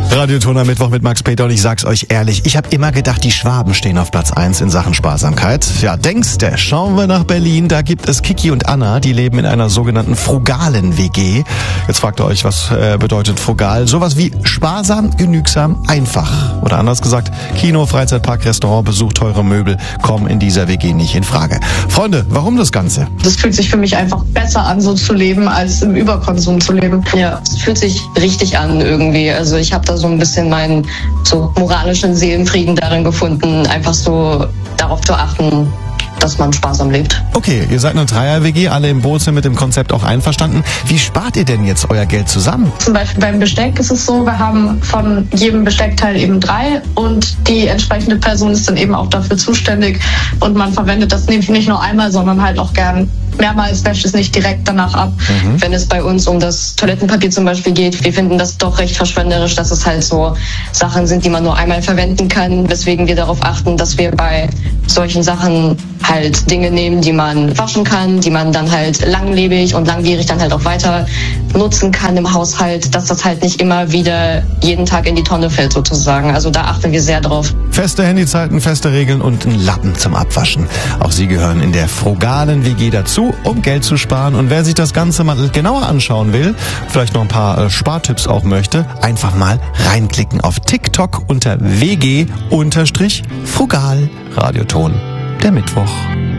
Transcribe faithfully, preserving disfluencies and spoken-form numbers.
Radioton am Mittwoch mit Max Peter und ich sag's euch ehrlich, ich habe immer gedacht, die Schwaben stehen auf Platz eins in Sachen Sparsamkeit. Ja, denkste, schauen wir nach Berlin, da gibt es Kiki und Anna, die leben in einer sogenannten frugalen W G. Jetzt fragt ihr euch, was äh, bedeutet frugal? Sowas wie sparsam, genügsam, einfach. Oder anders gesagt, Kino, Freizeitpark, Restaurant, Besuch, teure Möbel kommen in dieser W G nicht in Frage. Freunde, warum das Ganze? Das fühlt sich für mich einfach besser an, so zu leben, als im Überkonsum zu leben. Ja, es fühlt sich richtig an irgendwie. Also ich habe da so ein bisschen meinen so moralischen Seelenfrieden darin gefunden, einfach so darauf zu achten, dass man sparsam lebt. Okay, ihr seid eine Dreier-W G, alle im Boot sind mit dem Konzept auch einverstanden. Wie spart ihr denn jetzt euer Geld zusammen? Zum Beispiel beim Besteck ist es so, wir haben von jedem Besteckteil eben drei und die entsprechende Person ist dann eben auch dafür zuständig und man verwendet das nicht nur einmal, sondern halt auch gern mehrmals, wäscht es nicht direkt danach ab. Mhm. Wenn es bei uns um das Toilettenpapier zum Beispiel geht, wir finden das doch recht verschwenderisch, dass es halt so Sachen sind, die man nur einmal verwenden kann, weswegen wir darauf achten, dass wir bei solchen Sachen halt Dinge nehmen, die man waschen kann, die man dann halt langlebig und langwierig dann halt auch weiter nutzen kann im Haushalt, dass das halt nicht immer wieder jeden Tag in die Tonne fällt sozusagen. Also da achten wir sehr drauf. Feste Handyzeiten, feste Regeln und ein Lappen zum Abwaschen. Auch sie gehören in der frugalen W G dazu, um Geld zu sparen. Und wer sich das Ganze mal genauer anschauen will, vielleicht noch ein paar äh, Spartipps auch möchte, einfach mal reinklicken auf TikTok unter W G-frugal. Radioton, der Mittwoch.